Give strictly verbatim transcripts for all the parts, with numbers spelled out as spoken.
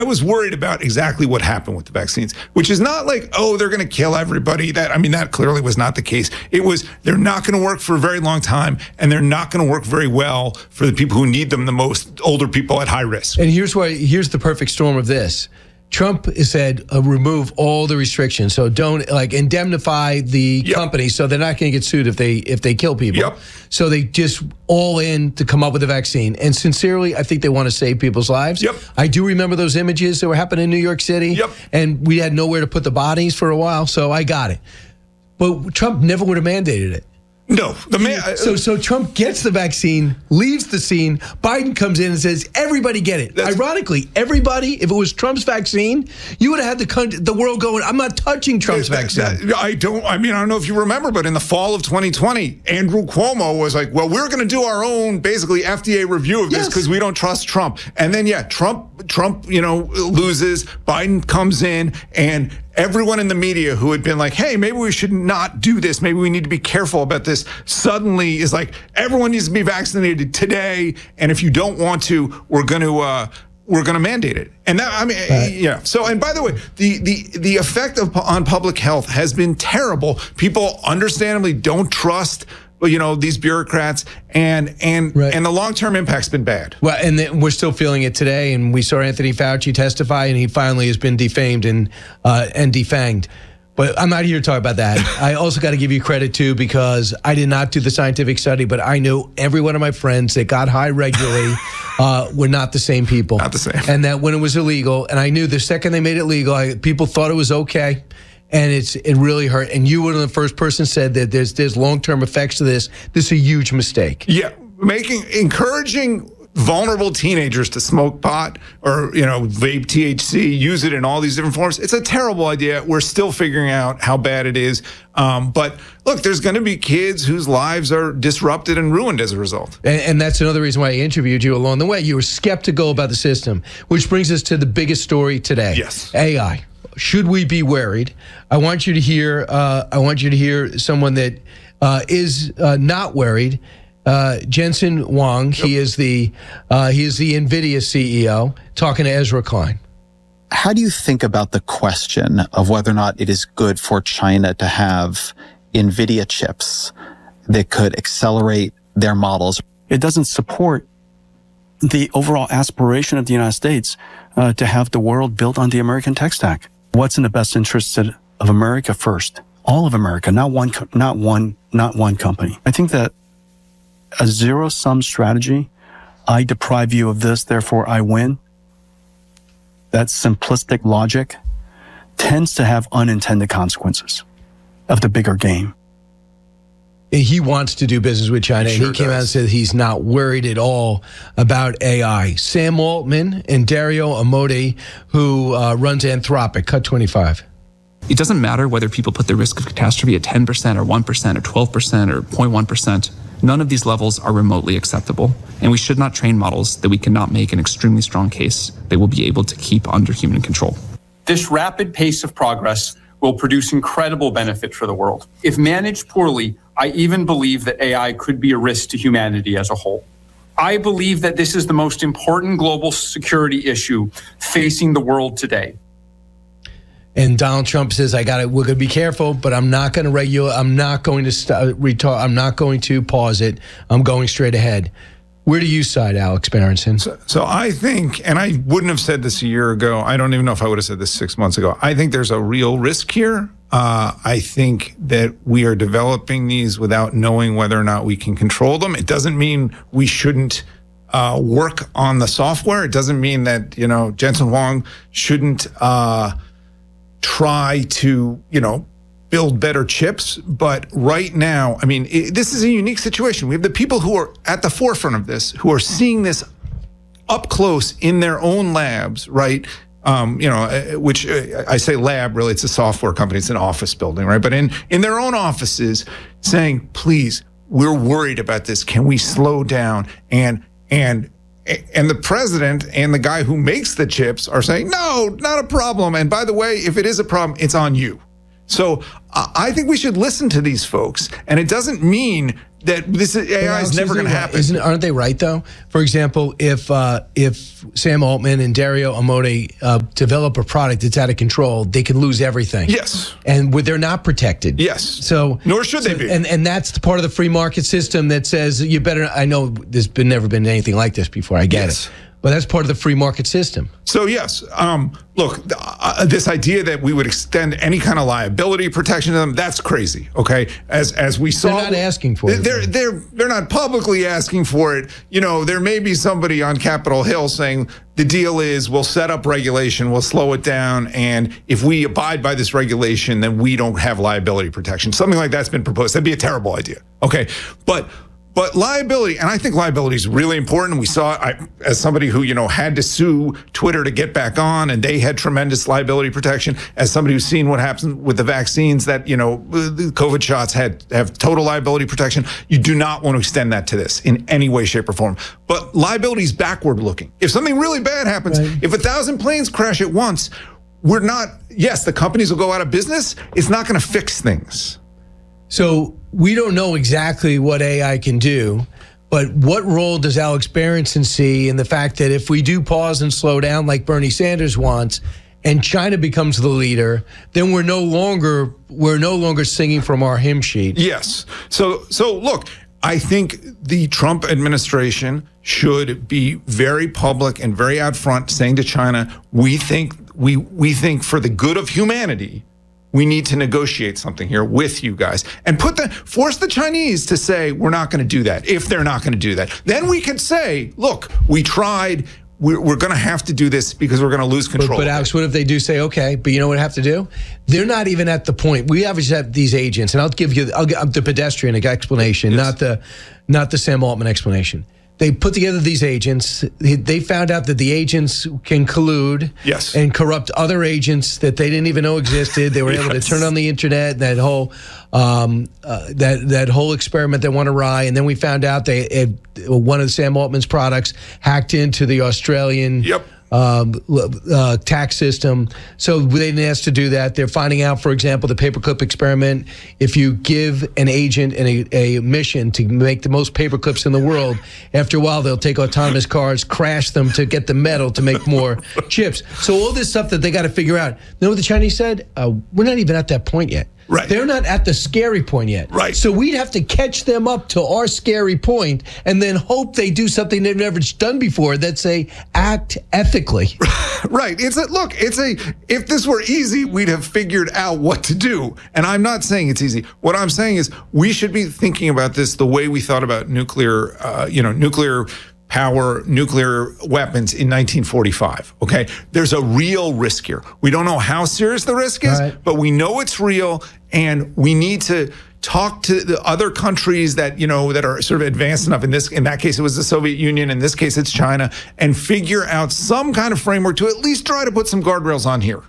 I was worried about exactly what happened with the vaccines, which is not like, oh, they're going to kill everybody. That I mean, that clearly was not the case. It was they're not going to work for a very long time, and they're not going to work very well for the people who need them the most, older people at high risk. And here's why. Here's the perfect storm of this. Trump has said uh, remove all the restrictions, so don't like indemnify the yep. company, so they're not going to get sued if they if they kill people. Yep. So they just all in to come up with a vaccine. And sincerely, I think they want to save people's lives. Yep. I do remember those images that were happening in New York City. Yep. And we had nowhere to put the bodies for a while, so I got it. But Trump never would have mandated it. No, the man. So, so Trump gets the vaccine, leaves the scene. Biden comes in and says, "Everybody get it." That's, Ironically, everybody. If it was Trump's vaccine, you would have had the country, the world going, "I'm not touching Trump's that, vaccine." That, I don't. I mean, I don't know if you remember, but in the fall of twenty twenty, Andrew Cuomo was like, "Well, we're going to do our own, basically F D A review of this because yes. we don't trust Trump." And then, yeah, Trump, Trump, you know, loses. Biden comes in and. Everyone in the media who had been like, hey, maybe we should not do this. Maybe we need to be careful about this. Suddenly is like, everyone needs to be vaccinated today. And if you don't want to, we're going to, uh, we're going to mandate it. And that, I mean, right. yeah. So, and by the way, the, the, the effect of, on public health has been terrible. People understandably don't trust you know, these bureaucrats, and and right. and the long-term impact's been bad. Well, and the, we're still feeling it today, and we saw Anthony Fauci testify, and he finally has been defamed and uh, and defanged. But I'm not here to talk about that. I also got to give you credit, too, because I did not do the scientific study, but I know every one of my friends that got high regularly uh, were not the same people. Not the same. And that when it was illegal, and I knew the second they made it legal, I, people thought it was okay. And it's it really hurt. And you were the first person said that there's there's long-term effects to this. This is a huge mistake. Yeah, making encouraging vulnerable teenagers to smoke pot or, you know, vape T H C, use it in all these different forms. It's a terrible idea. We're still figuring out how bad it is. Um, but look, there's going to be kids whose lives are disrupted and ruined as a result. And, and that's another reason why I interviewed you along the way. You were skeptical about the system, which brings us to the biggest story today. Yes. A I. Should we be worried? I want you to hear. Uh, I want you to hear someone that uh, is uh, not worried. Uh, Jensen Huang. Yep. He is the uh, he is the NVIDIA C E O talking to Ezra Klein. How do you think about the question of whether or not it is good for China to have NVIDIA chips that could accelerate their models? It doesn't support the overall aspiration of the United States uh, to have the world built on the American tech stack. What's in the best interest of America first? All of America, not one, not one, not one company. I think that a zero-sum strategy, I deprive you of this, therefore I win, that simplistic logic tends to have unintended consequences of the bigger game. He wants to do business with China, he sure and he came does. out and said he's not worried at all about A I. Sam Altman and Dario Amodei, who uh, runs Anthropic, cut twenty-five. It doesn't matter whether people put the risk of catastrophe at ten percent or one percent or twelve percent or zero point one percent. None of these levels are remotely acceptable, and we should not train models that we cannot make an extremely strong case they will be able to keep under human control. This rapid pace of progress will produce incredible benefit for the world. If managed poorly, I even believe that A I could be a risk to humanity as a whole. I believe that this is the most important global security issue facing the world today. And Donald Trump says, "I got it. We're going to be careful, but I'm not going to regulate. I'm not going to st- retard. I'm not going to pause it. I'm going straight ahead." Where do you side, Alex Berenson? So, so I think, and I wouldn't have said this a year ago. I don't even know if I would have said this six months ago. I think there's a real risk here. Uh, I think that we are developing these without knowing whether or not we can control them. It doesn't mean we shouldn't uh, work on the software. It doesn't mean that, you know, Jensen Huang shouldn't uh, try to, you know, build better chips. But right now, I mean, it, this is a unique situation. We have the people who are at the forefront of this, who are seeing this up close in their own labs, right? Um, you know, which uh, I say lab, really, it's a software company. It's an office building, right? But in, in their own offices saying, please, we're worried about this. Can we slow down? And, and, and the president and the guy who makes the chips are saying, no, not a problem. And by the way, if it is a problem, it's on you. So uh, I think we should listen to these folks. And it doesn't mean that this is, A I is never going to happen. Isn't, aren't they right, though? For example, if uh, if Sam Altman and Dario Amodei uh, develop a product that's out of control, they can lose everything. Yes. And they're not protected. Yes. So Nor should so, they be. And, and that's the part of the free market system that says you better, I know there's been never been anything like this before, I get Yes. it. But that's part of the free market system. So yes, um, look, th- uh, this idea that we would extend any kind of liability protection to them, that's crazy. Okay, as as we saw, They're not asking for it. They're they're they're not publicly asking for it. You know, there may be somebody on Capitol Hill saying the deal is we'll set up regulation, we'll slow it down, and if we abide by this regulation, then we don't have liability protection. Something like that's been proposed. That'd be a terrible idea. Okay, but. But liability, and I think liability is really important. We saw, I, as somebody who, you know, had to sue Twitter to get back on, and they had tremendous liability protection. As somebody who's seen what happens with the vaccines, that, you know, the COVID shots had have total liability protection. You do not want to extend that to this in any way, shape, or form. But liability is backward looking. If something really bad happens, right. if a thousand planes crash at once, we're not, yes, the companies will go out of business. It's not going to fix things. So we don't know exactly what A I can do, but what role does Alex Berenson see in the fact that if we do pause and slow down like Bernie Sanders wants, and China becomes the leader, then we're no longer we're no longer singing from our hymn sheet. Yes. So so look, I think the Trump administration should be very public and very out front, saying to China, we think we we think for the good of humanity, we need to negotiate something here with you guys, and put the force the Chinese to say we're not going to do that. If they're not going to do that, then we could say, look, we tried. We're, we're going to have to do this because we're going to lose control. But, but Alex, what if they do say, okay, but you know what I have to do? They're not even at the point. We obviously have these agents, and I'll give you I'll give the pedestrian explanation, yes. not the not the Sam Altman explanation. They put together these agents. They found out that the agents can collude yes. and corrupt other agents that they didn't even know existed. They were yes. able to turn on the internet, that whole um, uh, that that whole experiment that went awry. And then we found out they it, one of Sam Altman's products hacked into the Australian yep. um, uh, tax system. So they didn't ask to do that. They're finding out, for example, the paperclip experiment. If you give an agent an, a, a mission to make the most paperclips in the world, after a while they'll take autonomous cars, crash them to get the metal to make more chips. So all this stuff that they got to figure out. You know what the Chinese said? Uh, we're not even at that point yet. Right. They're not at the scary point yet. Right. So we'd have to catch them up to our scary point and then hope they do something they've never done before that say act ethically. Right. It's a look, it's a if this were easy, we'd have figured out what to do. And I'm not saying it's easy. What I'm saying is we should be thinking about this the way we thought about nuclear uh, you know, nuclear power, nuclear weapons in nineteen forty-five, okay? There's a real risk here. We don't know how serious the risk is, right. but we know it's real, and we need to talk to the other countries that, you know, that are sort of advanced enough. In this, in that case, it was the Soviet Union. In this case, it's China, and figure out some kind of framework to at least try to put some guardrails on here.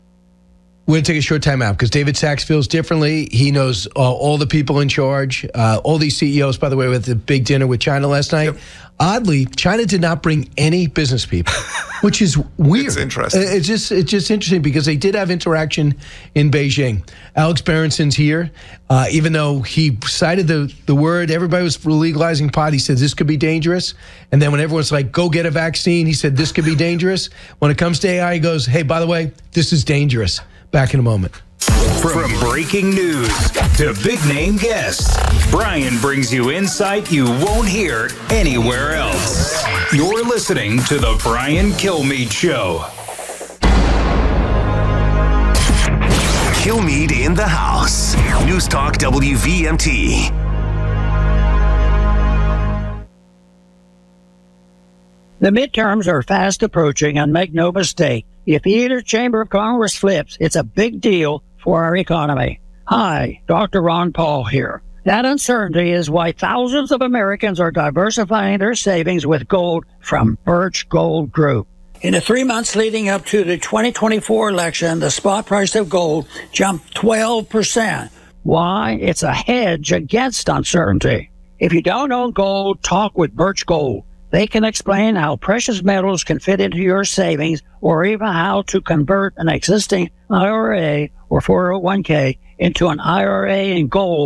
We're going to take a short time out because David Sachs feels differently. He knows uh, all the people in charge, uh, all these C E Os, by the way, with the big dinner with China last night. Yep. Oddly, China did not bring any business people, which is weird. It's interesting. It's just it's just interesting because they did have interaction in Beijing. Alex Berenson's here. Uh, even though he cited the, the word, everybody was for legalizing pot. He said this could be dangerous. And then when everyone's like, go get a vaccine, he said this could be dangerous. When it comes to A I, he goes, hey, by the way, this is dangerous. Back in a moment. From breaking news to big name guests, Brian brings you insight you won't hear anywhere else. You're listening to The Brian Kilmeade Show. Kilmeade in the house. News Talk W V M T. The midterms are fast approaching, and make no mistake, if either chamber of Congress flips, it's a big deal for our economy. Hi, Doctor Ron Paul here. That uncertainty is why thousands of Americans are diversifying their savings with gold from Birch Gold Group. In the three months leading up to the twenty twenty-four election, the spot price of gold jumped twelve percent. Why? It's a hedge against uncertainty. If you don't own gold, talk with Birch Gold. They can explain how precious metals can fit into your savings, or even how to convert an existing I R A or four oh one k into an I R A in gold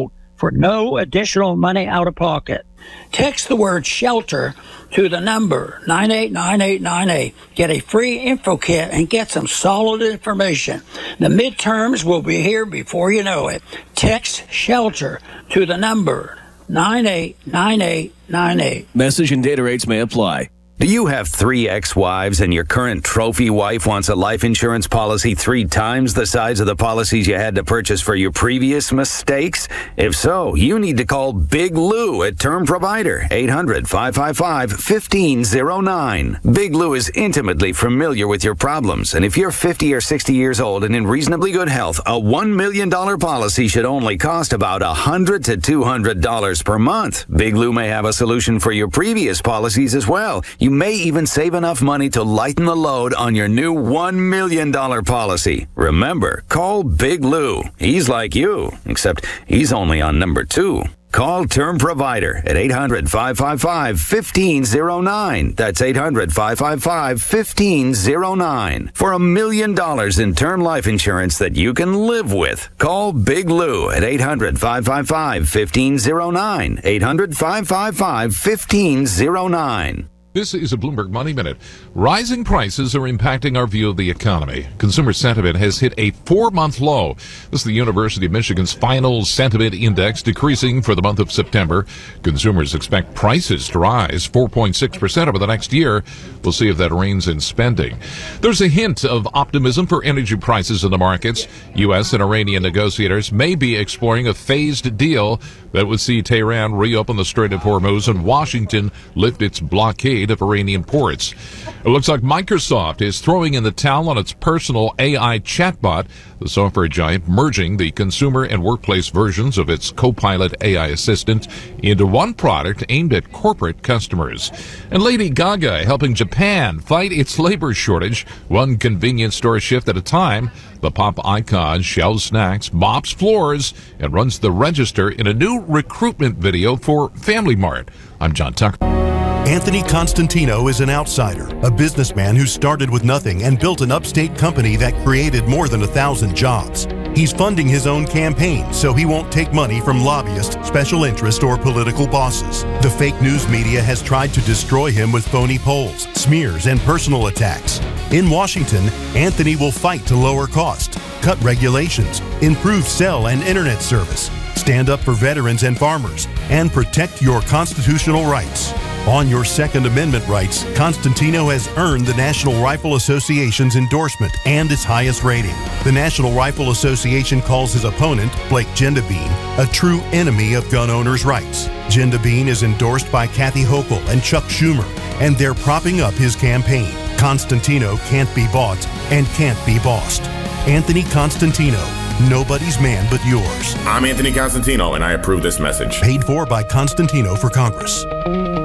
for no additional money out of pocket. Text the word SHELTER to the number nine eight nine eight nine eight. Get a free info kit and get some solid information. The midterms will be here before you know it. Text SHELTER to the number nine eight nine eight nine eight. Message and data rates may apply. Do you have three ex-wives and your current trophy wife wants a life insurance policy three times the size of the policies you had to purchase for your previous mistakes? If so, you need to call Big Lou at Term Provider, eight hundred, five five five, one five zero nine. Big Lou is intimately familiar with your problems, and if you're fifty or sixty years old and in reasonably good health, a one million dollars policy should only cost about one hundred to two hundred dollars per month. Big Lou may have a solution for your previous policies as well. You may even save enough money to lighten the load on your new one million dollars policy. Remember, call Big Lou. He's like you, except he's only on number two. Call Term Provider at eight hundred, five five five, one five zero nine. That's eight hundred, five five five, one five zero nine. For a million dollars in term life insurance that you can live with. Call Big Lou at eight hundred, five five five, one five zero nine. eight hundred, five five five, one five zero nine. This is a Bloomberg Money Minute. Rising prices are impacting our view of the economy. Consumer sentiment has hit a four-month low. This is the University of Michigan's final sentiment index, decreasing for the month of September. Consumers expect prices to rise four point six percent over the next year. We'll see if that reins in spending. There's a hint of optimism for energy prices in the markets. U S and Iranian negotiators may be exploring a phased deal that would see Tehran reopen the Strait of Hormuz and Washington lift its blockade of Iranian ports. It looks like Microsoft is throwing in the towel on its personal A I chatbot, the software giant merging the consumer and workplace versions of its Copilot A I assistant into one product aimed at corporate customers. And Lady Gaga helping Japan fight its labor shortage, one convenience store shift at a time. The pop icon shelves snacks, mops floors, and runs the register in a new recruitment video for Family Mart. I'm John Tucker. Anthony Constantino is an outsider, a businessman who started with nothing and built an upstate company that created more than a thousand jobs. He's funding his own campaign so he won't take money from lobbyists, special interest, or political bosses. The fake news media has tried to destroy him with phony polls, smears, and personal attacks. In Washington, Anthony will fight to lower costs, cut regulations, improve cell and internet service, stand up for veterans and farmers, and protect your constitutional rights. On your Second Amendment rights, Constantino has earned the National Rifle Association's endorsement and its highest rating. The National Rifle Association calls his opponent, Blake Gendabine, a true enemy of gun owners' rights. Gendabine is endorsed by Kathy Hochul and Chuck Schumer, and they're propping up his campaign. Constantino can't be bought and can't be bossed. Anthony Constantino, nobody's man but yours. I'm Anthony Constantino, and I approve this message. Paid for by Constantino for Congress.